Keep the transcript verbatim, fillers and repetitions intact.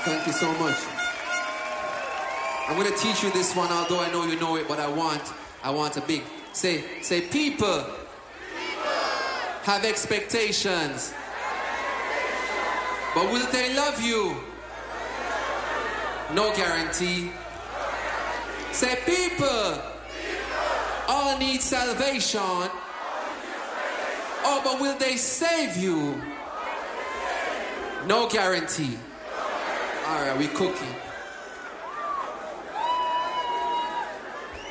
Thank you so much. I'm going to teach you this one, although I know you know it, but I want, I want a big, say, say, people, people. Have expectations, but will they love you? No guarantee. Say, people, all need salvation. Oh, but will they save you? No guarantee. All right, we cooking.